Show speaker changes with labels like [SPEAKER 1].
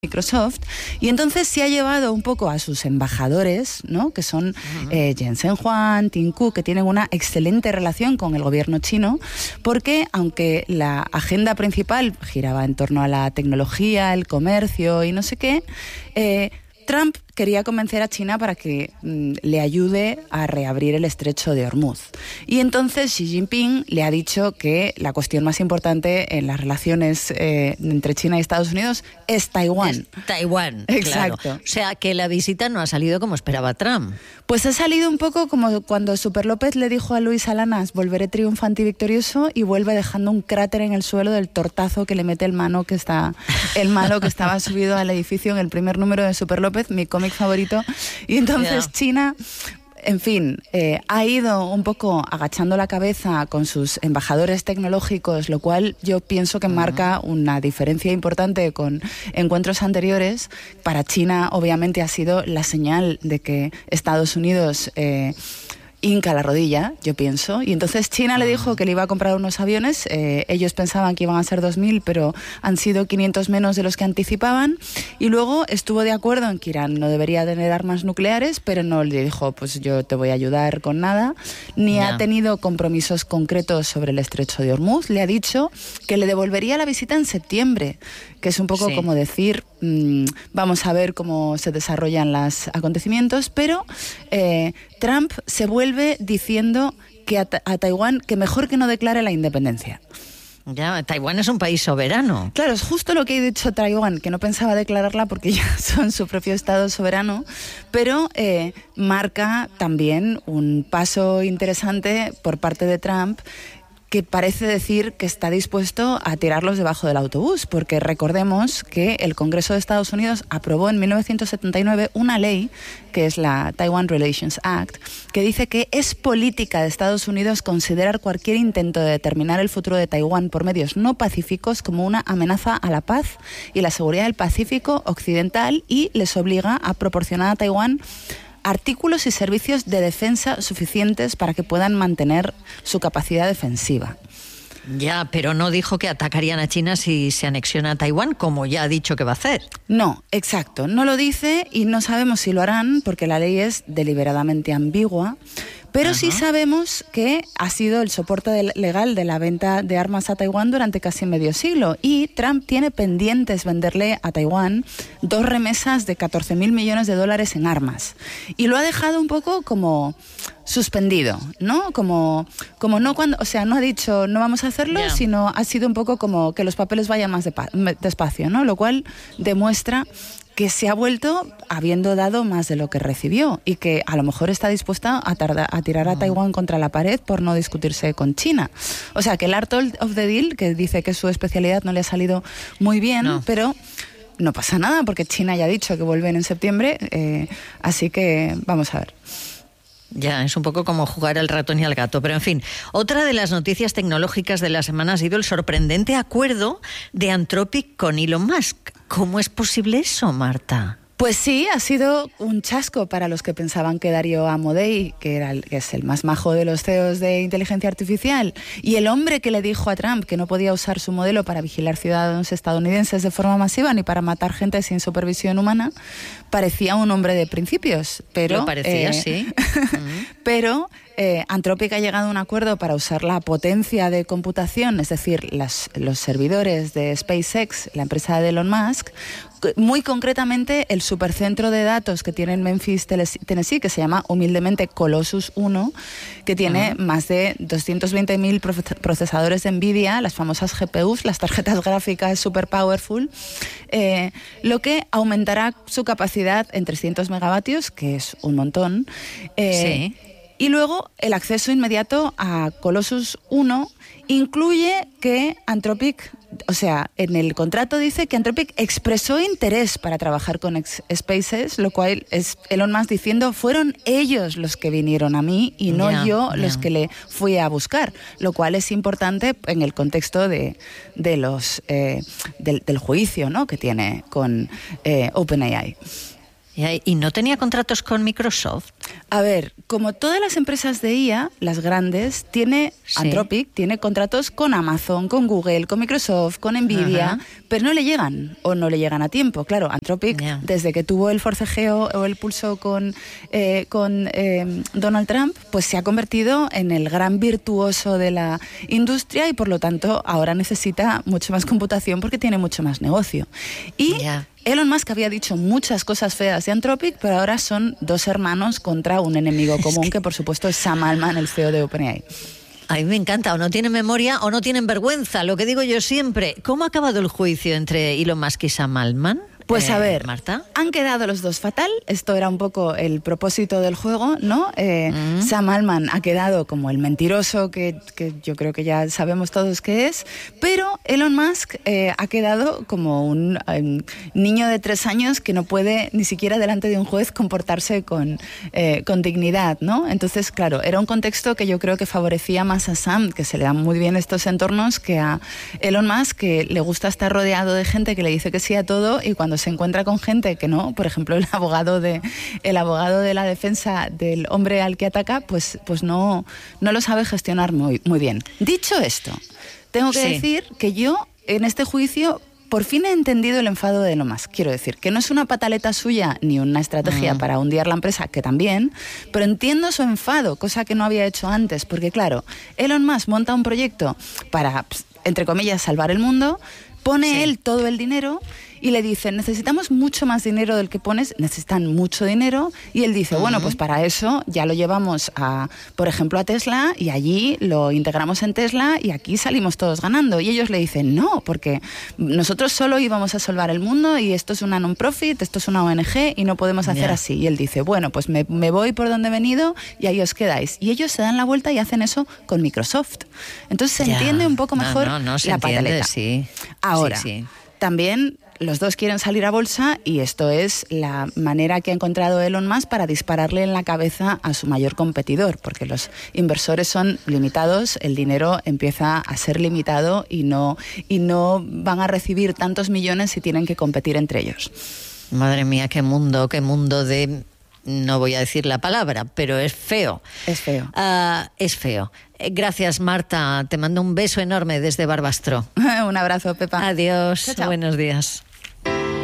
[SPEAKER 1] Microsoft, y entonces se ha llevado un poco a sus embajadores, ¿no? Que son Jensen Huang, Tim Cook, que tienen una excelente relación con el gobierno chino, porque aunque la agenda principal giraba en torno a la tecnología, el comercio y no sé qué, Trump quería convencer a China para que le ayude a reabrir el estrecho de Hormuz. Y entonces Xi Jinping le ha dicho que la cuestión más importante en las relaciones entre China y Estados Unidos es Taiwán.
[SPEAKER 2] Es Taiwán,
[SPEAKER 1] exacto.
[SPEAKER 2] Claro. O sea, que la visita no ha salido como esperaba Trump.
[SPEAKER 1] Pues ha salido un poco como cuando Super López le dijo a Luis Alanas: volveré triunfante y victorioso, y vuelve dejando un cráter en el suelo del tortazo que le mete el malo que estaba subido al edificio en el primer número de Super López, mi cómic favorito. Y entonces China, en fin, ha ido un poco agachando la cabeza con sus embajadores tecnológicos, lo cual yo pienso que marca una diferencia importante con encuentros anteriores. Para China, obviamente, ha sido la señal de que Estados Unidos hinca la rodilla, yo pienso, y entonces China le dijo que le iba a comprar unos aviones. Ellos pensaban que iban a ser 2.000, pero han sido 500 menos de los que anticipaban, y luego estuvo de acuerdo en que Irán no debería tener armas nucleares, pero no le dijo, pues yo te voy a ayudar con nada, ni ha tenido compromisos concretos sobre el estrecho de Hormuz. Le ha dicho que le devolvería la visita en septiembre, que es un poco como decir, vamos a ver cómo se desarrollan los acontecimientos, pero Trump se vuelve diciendo que a Taiwán que mejor que no declare la independencia.
[SPEAKER 2] Ya, Taiwán es un país soberano.
[SPEAKER 1] Claro, es justo lo que ha dicho Taiwán, que no pensaba declararla porque ya son su propio estado soberano, pero marca también un paso interesante por parte de Trump, que parece decir que está dispuesto a tirarlos debajo del autobús, porque recordemos que el Congreso de Estados Unidos aprobó en 1979 una ley, que es la Taiwan Relations Act, que dice que es política de Estados Unidos considerar cualquier intento de determinar el futuro de Taiwán por medios no pacíficos como una amenaza a la paz y la seguridad del Pacífico Occidental, y les obliga a proporcionar a Taiwán artículos y servicios de defensa suficientes para que puedan mantener su capacidad defensiva.
[SPEAKER 2] Ya, pero no dijo que atacarían a China si se anexiona a Taiwán, como ya ha dicho que va a hacer.
[SPEAKER 1] No, exacto, no lo dice, y no sabemos si lo harán porque la ley es deliberadamente ambigua. Pero sí sabemos que ha sido el soporte legal de la venta de armas a Taiwán durante casi medio siglo, y Trump tiene pendientes venderle a Taiwán 2 remesas de 14.000 millones de dólares en armas. Y lo ha dejado un poco como suspendido, ¿no? Como no cuando, o sea, no ha dicho no vamos a hacerlo, sino ha sido un poco como que los papeles vayan más despacio, ¿no? Lo cual demuestra que se ha vuelto habiendo dado más de lo que recibió, y que a lo mejor está dispuesta a tirar a Taiwán contra la pared por no discutirse con China. O sea, que el art of the deal, que dice que su especialidad, no le ha salido muy bien, pero no pasa nada porque China ya ha dicho que vuelven en septiembre, así que vamos a ver.
[SPEAKER 2] Ya, es un poco como jugar al ratón y al gato. Pero en fin, otra de las noticias tecnológicas de la semana ha sido el sorprendente acuerdo de Anthropic con Elon Musk. ¿Cómo es posible eso, Marta?
[SPEAKER 1] Pues sí, ha sido un chasco para los que pensaban que Darío Amodei, que es el más majo de los CEOs de inteligencia artificial, y el hombre que le dijo a Trump que no podía usar su modelo para vigilar ciudadanos estadounidenses de forma masiva ni para matar gente sin supervisión humana, parecía un hombre de principios. Pero,
[SPEAKER 2] lo parecía, sí.
[SPEAKER 1] Pero Anthropic ha llegado a un acuerdo para usar la potencia de computación, es decir, los servidores de SpaceX, la empresa de Elon Musk, muy concretamente el supercentro de datos que tiene en Memphis, Tennessee, que se llama humildemente Colossus 1, que tiene más de 220.000 procesadores de NVIDIA, las famosas GPUs, las tarjetas gráficas super powerful, lo que aumentará su capacidad en 300 megavatios, que es un montón. Y luego el acceso inmediato a Colossus 1 incluye que Anthropic, o sea, en el contrato dice que Anthropic expresó interés para trabajar con SpaceX, lo cual es Elon Musk diciendo fueron ellos los que vinieron a mí y no yo los que le fui a buscar, lo cual es importante en el contexto del juicio, ¿no?, que tiene con OpenAI.
[SPEAKER 2] ¿Y no tenía contratos con Microsoft?
[SPEAKER 1] A ver, como todas las empresas de IA, las grandes, Anthropic tiene contratos con Amazon, con Google, con Microsoft, con Nvidia, pero no le llegan a tiempo. Claro, Anthropic, desde que tuvo el forcejeo o el pulso con Donald Trump, pues se ha convertido en el gran virtuoso de la industria y por lo tanto ahora necesita mucho más computación porque tiene mucho más negocio. Y Elon Musk había dicho muchas cosas feas de Anthropic, pero ahora son dos hermanos contra un enemigo común, que por supuesto es Sam Altman, el CEO de OpenAI.
[SPEAKER 2] A mí me encanta, o no tienen memoria o no tienen vergüenza, lo que digo yo siempre. ¿Cómo ha acabado el juicio entre Elon Musk y Sam Altman?
[SPEAKER 1] Pues a ver,
[SPEAKER 2] Marta,
[SPEAKER 1] han quedado los dos fatal. Esto era un poco el propósito del juego, ¿no? Sam Altman ha quedado como el mentiroso que yo creo que ya sabemos todos que es, pero Elon Musk ha quedado como un niño de 3 años que no puede ni siquiera delante de un juez comportarse con dignidad, ¿no? Entonces, claro, era un contexto que yo creo que favorecía más a Sam, que se le dan muy bien estos entornos, que a Elon Musk, que le gusta estar rodeado de gente que le dice que sí a todo, y cuando se encuentra con gente que no, por ejemplo el abogado de la defensa del hombre al que ataca, pues no lo sabe gestionar muy bien. Dicho esto, tengo que decir que yo en este juicio por fin he entendido el enfado de Elon Musk. Quiero decir, que no es una pataleta suya ni una estrategia para hundir la empresa, que también, pero entiendo su enfado, cosa que no había hecho antes, porque claro, Elon Musk monta un proyecto para, entre comillas, salvar el mundo, pone él todo el dinero y le dicen, necesitamos mucho más dinero del que pones, necesitan mucho dinero, y él dice, bueno, pues para eso ya lo llevamos por ejemplo, a Tesla, y allí lo integramos en Tesla y aquí salimos todos ganando. Y ellos le dicen, no, porque nosotros solo íbamos a salvar el mundo y esto es una non-profit, esto es una ONG y no podemos hacer así. Y él dice, bueno, pues me voy por donde he venido y ahí os quedáis. Y ellos se dan la vuelta y hacen eso con Microsoft. Entonces se entiende un poco mejor la pataleta. Ahora, también los dos quieren salir a bolsa y esto es la manera que ha encontrado Elon Musk para dispararle en la cabeza a su mayor competidor, porque los inversores son limitados, el dinero empieza a ser limitado y no van a recibir tantos millones si tienen que competir entre ellos.
[SPEAKER 2] Madre mía, qué mundo de... No voy a decir la palabra, pero es feo.
[SPEAKER 1] Es feo.
[SPEAKER 2] Es feo. Gracias, Marta. Te mando un beso enorme desde Barbastro.
[SPEAKER 1] Un abrazo, Pepa.
[SPEAKER 2] Adiós.
[SPEAKER 1] Chao, chao.
[SPEAKER 2] Buenos días.